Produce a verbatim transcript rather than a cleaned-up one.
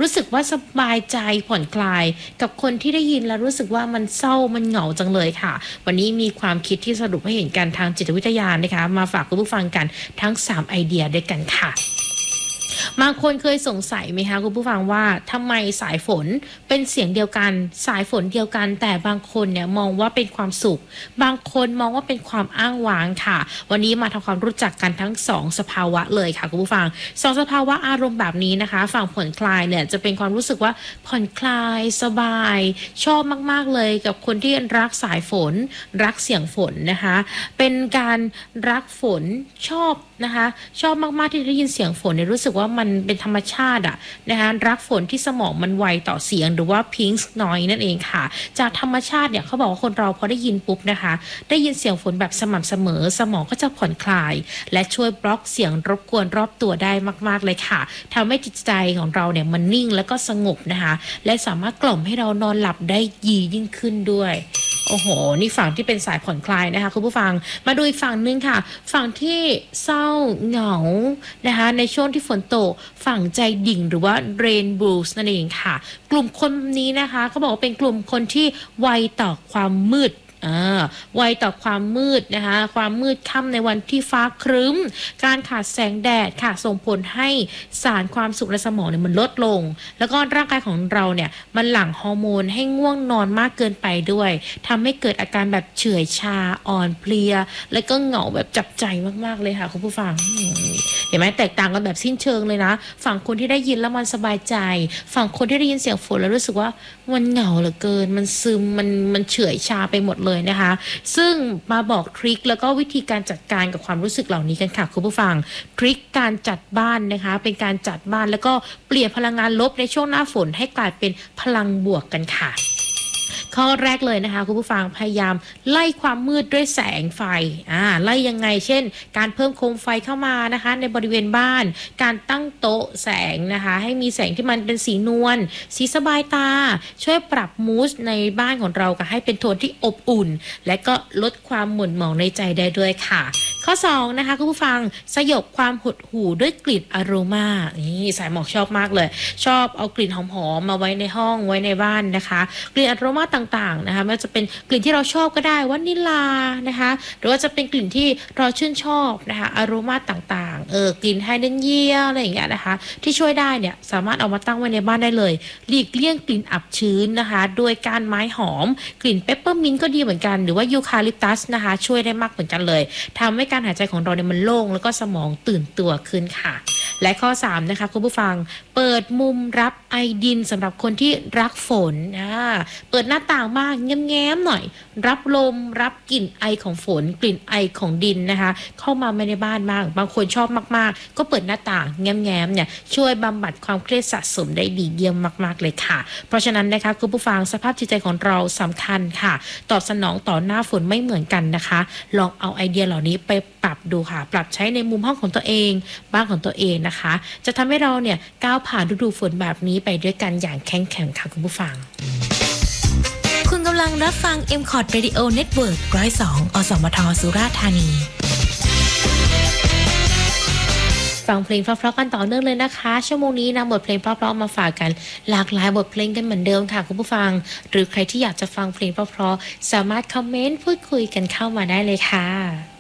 รู้สึกว่าสบายใจผ่อนคลายกับคนที่ได้ยินแล้วรู้สึกว่ามันเศร้ามันเหงาจังเลยค่ะวันนี้มีความคิดที่สรุปให้เห็นกันทางจิตวิทยานะคะมาฝากคุณผู้ฟังกันทั้งสามไอเดียด้วยกันค่ะบางคนเคยสงสัยไหมคะคุณผู้ฟังว่าทำไมสายฝนเป็นเสียงเดียวกันสายฝนเดียวกันแต่บางคนเนี่ยมองว่าเป็นความสุขบางคนมองว่าเป็นความอ้างว้างค่ะวันนี้มาทำความรู้จักกันทั้งสองสภาวะเลยค่ะคุณผู้ฟังสองสภาวะอารมณ์แบบนี้นะคะฝั่งผ่อนคลายเนี่ยจะเป็นความรู้สึกว่าผ่อนคลายสบายชอบมากๆเลยกับคนที่รักสายฝนรักเสียงฝนนะคะเป็นการรักฝนชอบนะคะชอบมากๆที่ได้ยินเสียงฝนเนี่ยรู้สึกว่ามันเป็นธรรมชาติอะนะคะรักฝนที่สมองมันไวต่อเสียงหรือว่า pink noise นั่นเองค่ะจากธรรมชาติเนี่ยเขาบอกว่าคนเราพอได้ยินปุ๊บนะคะได้ยินเสียงฝนแบบสม่ำเสมอสมองก็จะผ่อนคลายและช่วยบล็อกเสียงรบกวนรอบตัวได้มากๆเลยค่ะทำให้จิตใจของเราเนี่ยมันนิ่งแล้วก็สงบนะคะและสามารถกล่อมให้เรานอนหลับได้ดียิ่งขึ้นด้วยโอ้โหนี่ฝั่งที่เป็นสายผ่อนคลายนะคะคุณผู้ฟังมาดูอีกฝั่งนึงค่ะฝั่งที่เศร้าเหงานะคะในช่วงที่ฝนตกฝั่งใจดิ่งหรือว่า rain blues นั่นเองค่ะกลุ่มคนนี้นะคะเขาบอกว่าเป็นกลุ่มคนที่ไวต่อความมืดอ่าไวต่อความมืดนะคะความมืดค่ำในวันที่ฟ้าครึ้มการขาดแสงแดดค่ะส่งผลให้สารความสุขในสมองเนี่ยมันลดลงแล้วก็ร่างกายของเราเนี่ยมันหลั่งฮอร์โมนให้ง่วงนอนมากเกินไปด้วยทำให้เกิดอาการแบบเฉื่อยชาอ่อนเพลียแล้วก็เหงาแบบจับใจมากๆเลยค่ะคุณผู้ฟังเห็นไหมแตกต่างกันแบบสิ้นเชิงเลยนะฝั่งคนที่ได้ยินแล้วมันสบายใจฝั่งคนที่ได้ยินเสียงฝนแล้วรู้สึกว่ามันเหงาเหลือเกินมันซึมมันมันเฉื่อยชาไปหมดเลยนะคะซึ่งมาบอกทริคแล้วก็วิธีการจัดการกับความรู้สึกเหล่านี้กันค่ะคุณผู้ฟังทริคการจัดบ้านนะคะเป็นการจัดบ้านแล้วก็เปลี่ยนพลังงานลบในช่วงหน้าฝนให้กลายเป็นพลังบวกกันค่ะข้อแรกเลยนะคะคุณผู้ฟังพยายามไล่ความมืดด้วยแสงไฟอ่าไล่ยังไงเช่นการเพิ่มโคมไฟเข้ามานะคะในบริเวณบ้านการตั้งโต๊ะแสงนะคะให้มีแสงที่มันเป็นสีนวลสีสบายตาช่วยปรับมูสในบ้านของเราก็ให้เป็นโทนที่อบอุ่นและก็ลดความหม่นหมองในใจได้ด้วยค่ะข้อสองนะคะคุณผู้ฟังสยบความหดหู่ด้วยกลิ่นอโรมานี่สายหมอกชอบมากเลยชอบเอากลิ่นหอมๆมาไว้ในห้องไว้ในบ้านนะคะกลิ่นอโรมาต่างๆนะคะไม่ว่าจะเป็นกลิ่นที่เราชอบก็ได้วานิลลานะคะหรือว่าจะเป็นกลิ่นที่เราชื่นชอบนะคะอโรมาต่างๆเออกลิ่นไฮเดรนเยียอะไรอย่างเงี้ยนะคะที่ช่วยได้เนี่ยสามารถเอามาตั้งไว้ในบ้านได้เลยหลีกเลี่ยงกลิ่นอับชื้นนะคะโดยการไม้หอมกลิ่นเปปเปอร์มินต์ก็ดีเหมือนกันหรือว่ายูคาลิปตัสนะคะช่วยได้มากเหมือนกันเลยทำให้การหายใจของเราเนี่ยมันโล่งแล้วก็สมองตื่นตัวขึ้นค่ะและข้อสามนะคะคุณผู้ฟังเปิดมุมรับไอดินสำหรับคนที่รักฝนอ่าเปิดหน้าต่างมากแง้มๆหน่อยรับลมรับกลิ่นไอของฝนกลิ่นไอของดินนะคะเข้ามาในบ้านมากบางคนชอบมากๆก็เปิดหน้าต่างแง้มๆเนี่ยช่วยบำบัดความเครียดสะสมได้ดีเยี่ยมมากๆเลยค่ะเพราะฉะนั้นนะคะคุณผู้ฟังสภาพจิตใจของเราสำคัญค่ะตอบสนองต่อหน้าฝนไม่เหมือนกันนะคะลองเอาไอเดียเหล่านี้ไปปรับดูค่ะปรับใช้ในมุมห้องของตัวเองบ้านของตัวเองนะคะจะทำให้เราเนี่ยก้าวผ่านฤดูฝนแบบนี้ไปด้วยกันอย่างแข็งแกร่งค่ะคุณผู้ฟังคุณกำลังรับฟัง เอ็ม คอร์ด Radio Network หนึ่งศูนย์สอง อสมทสุราษฎร์ธานีฟังเพลงเพราะๆกันต่อเนื่องเลยนะคะชั่วโมงนี้นำบทเพลงเพราะๆมาฝากกันหลากหลายบทเพลงกันเหมือนเดิมค่ะคุณผู้ฟังหรือใครที่อยากจะฟังเพลงเพราะๆสามารถคอมเมนต์พูดคุยกันเข้ามาได้เลยค่ะ